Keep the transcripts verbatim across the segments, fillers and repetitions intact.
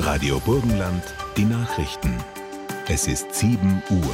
Radio Burgenland, die Nachrichten. Es ist sieben Uhr.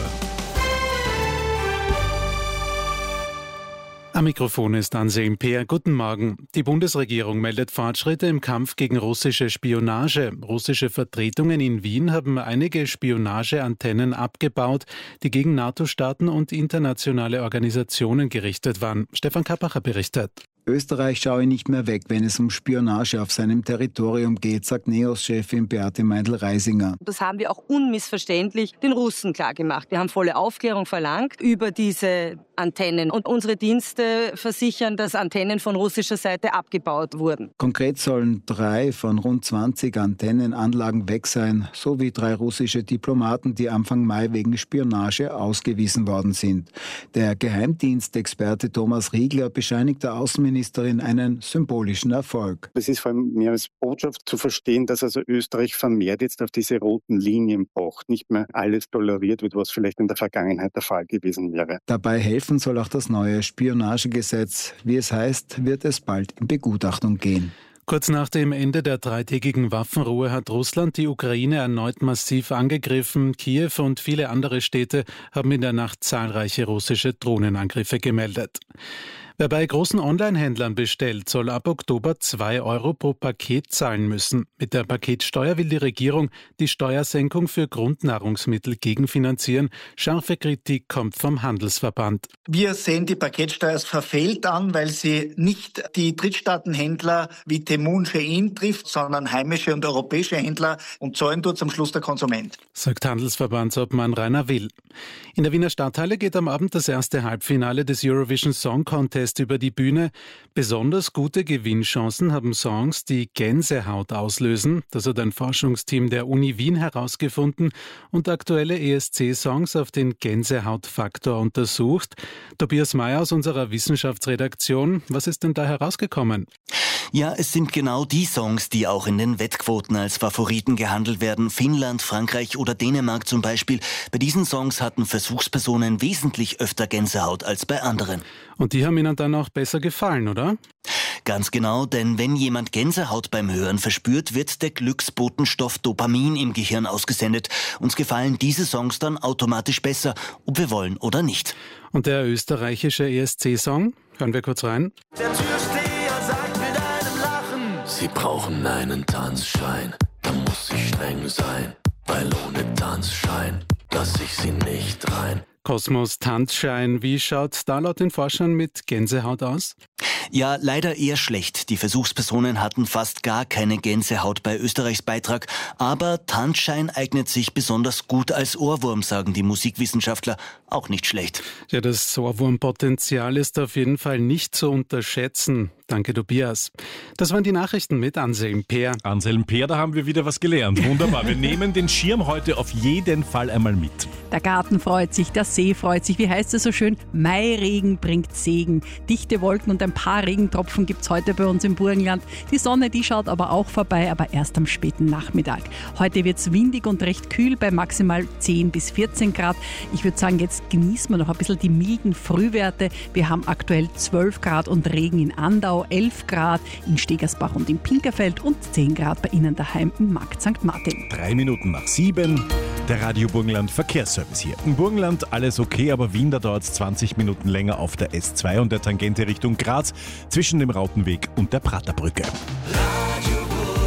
Am Mikrofon ist Anselm Peer. Guten Morgen. Die Bundesregierung meldet Fortschritte im Kampf gegen russische Spionage. Russische Vertretungen in Wien haben einige Spionageantennen abgebaut, die gegen NATO-Staaten und internationale Organisationen gerichtet waren. Stefan Kappacher berichtet. Österreich schaue nicht mehr weg, wenn es um Spionage auf seinem Territorium geht, sagt NEOS-Chefin Beate Meindl-Reisinger. Das haben wir auch unmissverständlich den Russen klargemacht. Wir haben volle Aufklärung verlangt über diese Antennen. Und unsere Dienste versichern, dass Antennen von russischer Seite abgebaut wurden. Konkret sollen drei von rund zwanzig Antennenanlagen weg sein, sowie drei russische Diplomaten, die Anfang Mai wegen Spionage ausgewiesen worden sind. Der Geheimdienstexperte Thomas Riegler bescheinigt der Außenministerin einen symbolischen Erfolg. Es ist vor allem mehr als Botschaft zu verstehen, dass also Österreich vermehrt jetzt auf diese roten Linien pocht, nicht mehr alles toleriert wird, was vielleicht in der Vergangenheit der Fall gewesen wäre. Dabei helfen soll auch das neue Spionagegesetz. Wie es heißt, wird es bald in Begutachtung gehen. Kurz nach dem Ende der dreitägigen Waffenruhe hat Russland die Ukraine erneut massiv angegriffen. Kiew und viele andere Städte haben in der Nacht zahlreiche russische Drohnenangriffe gemeldet. Wer bei großen Online-Händlern bestellt, soll ab Oktober zwei Euro pro Paket zahlen müssen. Mit der Paketsteuer will die Regierung die Steuersenkung für Grundnahrungsmittel gegenfinanzieren. Scharfe Kritik kommt vom Handelsverband. Wir sehen die Paketsteuer als verfehlt an, weil sie nicht die Drittstaatenhändler wie Temu und Shein trifft, sondern heimische und europäische Händler, und zahlen tut am Schluss der Konsument. Sagt Handelsverbandsobmann Rainer Will. In der Wiener Stadthalle geht am Abend das erste Halbfinale des Eurovision Song Contest über die Bühne. Besonders gute Gewinnchancen haben Songs, die Gänsehaut auslösen. Das hat ein Forschungsteam der Uni Wien herausgefunden und aktuelle E S C-Songs auf den Gänsehautfaktor untersucht. Tobias Mayer aus unserer Wissenschaftsredaktion. Was ist denn da herausgekommen? Ja, es sind genau die Songs, die auch in den Wettquoten als Favoriten gehandelt werden. Finnland, Frankreich oder Dänemark zum Beispiel. Bei diesen Songs hatten Versuchspersonen wesentlich öfter Gänsehaut als bei anderen. Und die haben Ihnen dann auch besser gefallen, oder? Ganz genau, denn wenn jemand Gänsehaut beim Hören verspürt, wird der Glücksbotenstoff Dopamin im Gehirn ausgesendet. Uns gefallen diese Songs dann automatisch besser, ob wir wollen oder nicht. Und der österreichische E S C-Song? Hören wir kurz rein. Der Türsteher sagt mit einem Lachen: Sie brauchen einen Tanzschein, da muss ich streng sein, weil ohne Tanzschein lass ich sie nicht rein. Kosmos Tanzschein, wie schaut da laut den Forschern mit Gänsehaut aus? Ja, leider eher schlecht. Die Versuchspersonen hatten fast gar keine Gänsehaut bei Österreichs Beitrag. Aber Tanzschein eignet sich besonders gut als Ohrwurm, sagen die Musikwissenschaftler. Auch nicht schlecht. Ja, das Ohrwurmpotenzial ist auf jeden Fall nicht zu unterschätzen. Danke, Tobias. Das waren die Nachrichten mit Anselm Peer. Anselm Peer, da haben wir wieder was gelernt. Wunderbar. Wir nehmen den Schirm heute auf jeden Fall einmal mit. Der Garten freut sich, der See freut sich. Wie heißt es so schön? Mairegen bringt Segen. Dichte Wolken und ein paar Regentropfen gibt es heute bei uns im Burgenland. Die Sonne, die schaut aber auch vorbei, aber erst am späten Nachmittag. Heute wird es windig und recht kühl bei maximal zehn bis vierzehn Grad. Ich würde sagen, jetzt genießen wir noch ein bisschen die milden Frühwerte. Wir haben aktuell zwölf Grad und Regen in Andau, elf Grad in Stegersbach und in Pinkerfeld und zehn Grad bei Ihnen daheim im Markt Sankt Martin. Drei Minuten nach sieben, der Radio Burgenland Verkehrsservice hier. Im Burgenland alles okay, aber Wien, da dauert es zwanzig Minuten länger auf der S zwei und der Tangente Richtung Graz zwischen dem Rautenweg und der Praterbrücke. Radio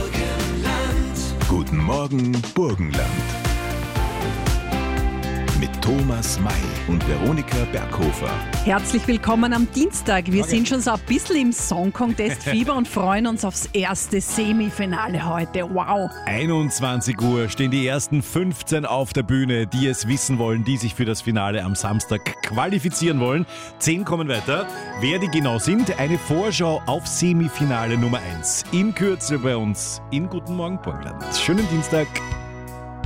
Burgenland. Guten Morgen, Burgenland. Mit Thomas May und Veronika Berghofer. Herzlich willkommen am Dienstag. Wir okay. sind schon so ein bisschen im Song Contest Fieber und freuen uns aufs erste Semifinale heute. Wow! einundzwanzig Uhr stehen die ersten fünfzehn auf der Bühne, die es wissen wollen, die sich für das Finale am Samstag qualifizieren wollen. Zehn kommen weiter. Wer die genau sind, eine Vorschau auf Semifinale Nummer eins. In Kürze bei uns in Guten Morgen Burgenland. Schönen Dienstag.